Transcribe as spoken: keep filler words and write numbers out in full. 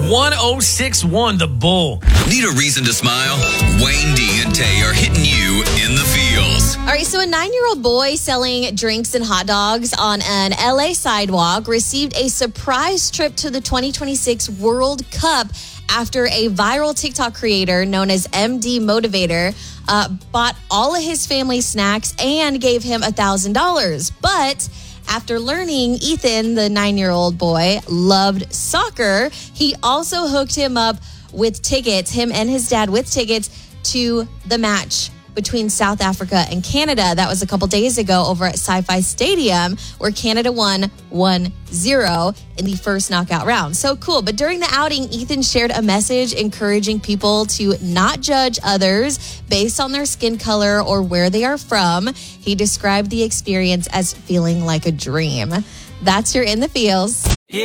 one oh six point one, The Bull. Need a reason to smile? Wayne D and Tay are hitting you in the feels. All right, so a nine-year-old boy selling drinks and hot dogs on an L A sidewalk received a surprise trip to the twenty twenty-six World Cup after a viral TikTok creator known as M D Motivator uh, bought all of his family snacks and gave him one thousand dollars. But after learning Ethan, the nine-year-old boy, loved soccer, he also hooked him up with tickets, him and his dad with tickets to the match between South Africa and Canada. That was a couple days ago over at SoFi Stadium, where Canada won one zero in the first knockout round. So cool. But during the outing, Ethan shared a message encouraging people to not judge others based on their skin color or where they are from. He described the experience as feeling like a dream. That's your In the Feels.